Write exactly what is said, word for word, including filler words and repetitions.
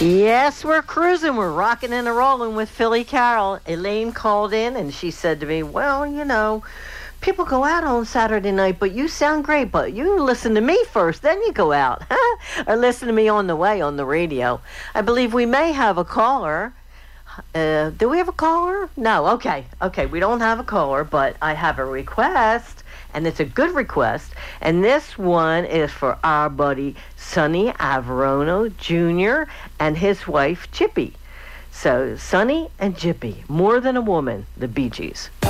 Yes, we're cruising. We're rocking and rolling with Philly Carroll. Elaine called in and she said to me, well, you know, people go out on Saturday night, but you sound great, but you listen to me first, then you go out. Or listen to me on the way on the radio. I believe we may have a caller. Uh, do we have a caller? No, okay. Okay, we don't have a caller, but I have a request, and it's a good request. And this one is for our buddy Sonny Avarono Junior and his wife Chippy. So, Sonny and Chippy, More Than a Woman, the Bee Gees.